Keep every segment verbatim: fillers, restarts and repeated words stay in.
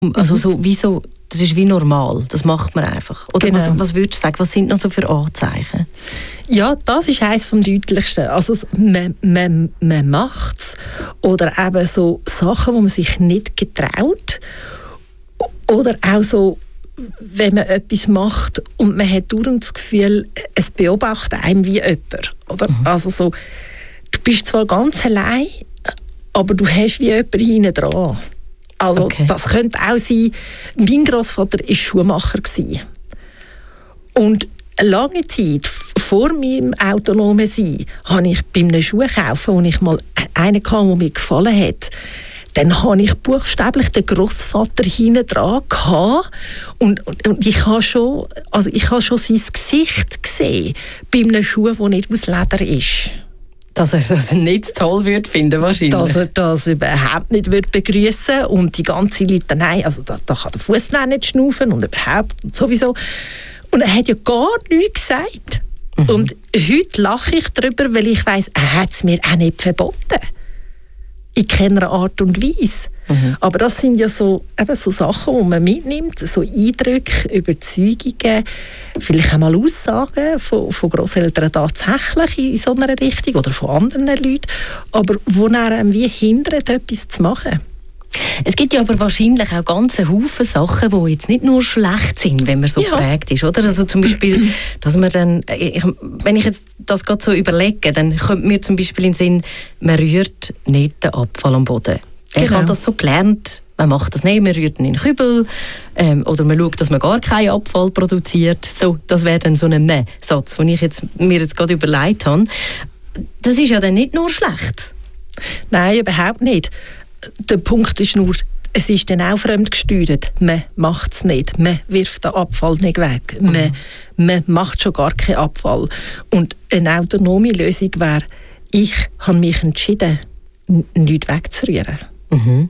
Also so, wie so, das ist wie normal, das macht man einfach. Oder Genau. was, was würdest du sagen, was sind noch so für Anzeichen? Ja, das ist eines vom Deutlichsten. Also man, man, man macht es. Oder eben so Sachen, wo man sich nicht getraut. Oder auch so, wenn man etwas macht und man hat dauernd das Gefühl, es beobachtet einem wie jemand. Oder? Mhm. Also so, du bist zwar ganz allein, aber du hast wie jemand hinten dran. Also okay. Das könnte auch sein, mein Grossvater war Schuhmacher. Und eine lange Zeit vor meinem autonomen Sein habe ich bei einem Schuh kaufen, wo ich mal einen hatte, der mir gefallen hat. Dann habe ich buchstäblich den Grossvater hinten dran gehabt und, und, und ich habe schon, also ich habe schon sein Gesicht gesehen bei einem Schuh, der nicht aus Leder ist. Dass er das nicht toll würde finden, wahrscheinlich. Dass er das überhaupt nicht würde begrüßen und die ganze Litanei, also da, da kann der Fuß nicht schnaufen und überhaupt und sowieso. Und er hat ja gar nichts gesagt. Mhm. Und heute lache ich darüber, weil ich weiss, er hat es mir auch nicht verboten. In keiner Art und Weise. Mhm. Aber das sind ja so, eben so Sachen, die man mitnimmt, so Eindrücke, Überzeugungen, vielleicht auch mal Aussagen von, von Grosseltern tatsächlich in so einer Richtung oder von anderen Leuten, aber wo einem wie hindert, etwas zu machen. Es gibt ja aber wahrscheinlich auch ganze Haufen Sachen, die jetzt nicht nur schlecht sind, wenn man so ja. geprägt ist, oder? Also zum Beispiel, dass man dann, ich, wenn ich jetzt das gerade so überlege, dann kommt mir zum Beispiel in den Sinn, man rührt nicht den Abfall am Boden. Genau. Ich habe das so gelernt, man macht das nicht, man rührt ihn in den Kübel ähm, oder man schaut, dass man gar keinen Abfall produziert. So, das wäre dann so ein Mäh-Satz, den ich jetzt, mir jetzt gerade überlegt habe. Das ist ja dann nicht nur schlecht. Nein, überhaupt nicht. Der Punkt ist nur, es ist dann auch fremdgesteuert. Man macht es nicht. Man wirft den Abfall nicht weg. Mhm. Man, man macht schon gar keinen Abfall. Und eine autonome Lösung wäre, ich habe mich entschieden, n- nichts wegzurühren. Mhm.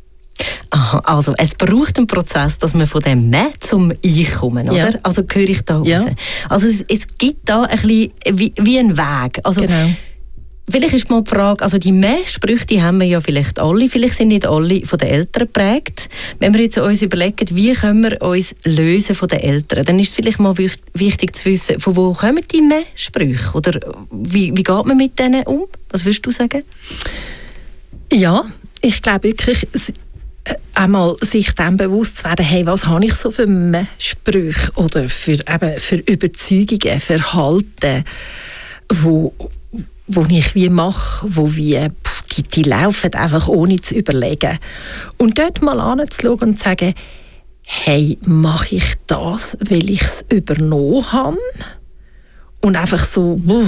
Aha, also es braucht einen Prozess, dass man von dem «Mehr» zum «Ich» kommen, oder? Ja. Also höre ich da raus. Ja. Also es, es gibt da ein bisschen wie, wie einen Weg. Also, genau. Vielleicht ist mal die Frage, also die Mehr-Sprüche, die haben wir ja vielleicht alle, vielleicht sind nicht alle von den Eltern geprägt. Wenn wir jetzt uns überlegen, wie können wir uns lösen von den Eltern, dann ist es vielleicht mal wichtig zu wissen, von wo kommen die Mehr-Sprüche? Oder wie, wie geht man mit denen um? Was würdest du sagen? Ja, ich glaube wirklich, einmal sich dem bewusst zu werden, hey, was habe ich so für Mehr-Sprüche oder für, eben, für Überzeugungen, Verhalten, wo wo ich wie mache, wo wie, pff, die, die laufen einfach ohne zu überlegen. Und dort mal anzuschauen und zu sagen, hey, mache ich das, weil ich es übernommen habe? Und einfach so wuh,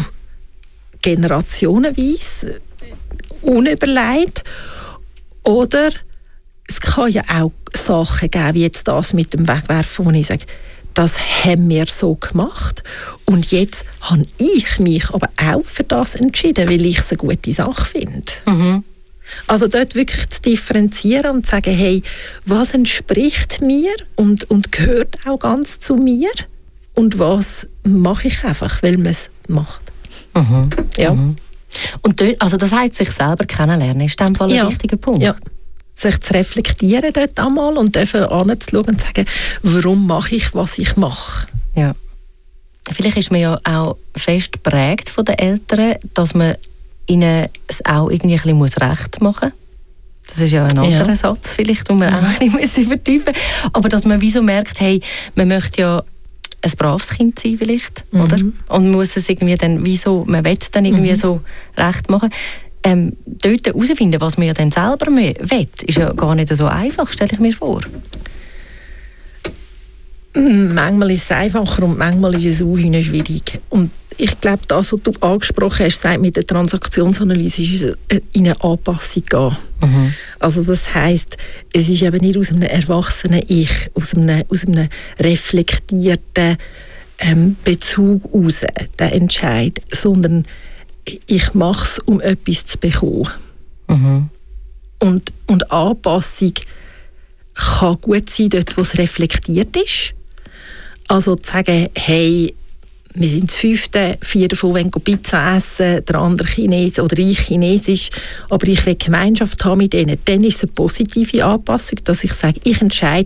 generationenweise unüberlegt. Oder es kann ja auch Sachen geben, wie jetzt das mit dem Wegwerfen, wo ich sage, das haben wir so gemacht und jetzt habe ich mich aber auch für das entschieden, weil ich es eine gute Sache finde. Mhm. Also dort wirklich zu differenzieren und zu sagen, hey, was entspricht mir und, und gehört auch ganz zu mir und was mache ich einfach, weil man es macht. Mhm. Ja. Mhm. Und dort, also das heisst, sich selber kennenlernen ist in dem Fall ein ja. wichtiger Punkt. Ja. Sich zu reflektieren dort einmal und dafür anzuschauen und zu sagen, warum mache ich, was ich mache. Ja. Vielleicht ist man ja auch fest geprägt von den Eltern, dass man ihnen es auch irgendwie ein bisschen recht machen muss. Das ist ja ein anderer ja. Satz, vielleicht, den man ja. auch ein bisschen übertiefen muss. Aber dass man wieso merkt, hey, man möchte ja ein braves Kind sein vielleicht, mhm. oder? Und muss es irgendwie dann, wieso, man will es dann irgendwie mhm. so recht machen. Ähm, dort herausfinden, was man ja dann selber will, ist ja gar nicht so einfach, stelle ich mir vor. Manchmal ist es einfacher und manchmal ist es auch schwierig. Und ich glaube, das, was du angesprochen hast, sagt mit der Transaktionsanalyse, ist es in eine Anpassung gehen. Mhm. Also das heisst, es ist eben nicht aus einem erwachsenen Ich, aus einem, aus einem reflektierten ähm, Bezug heraus, der Entscheid, sondern ich mache es, um etwas zu bekommen. Mhm. Und, und Anpassung kann gut sein, dort, wo es reflektiert ist. Also zu sagen, hey, wir sind das fünfte, vier davon wollen Pizza essen, der andere Chines oder ich Chinesisch, aber ich will Gemeinschaft haben mit denen, dann ist es eine positive Anpassung, dass ich sage, ich entscheide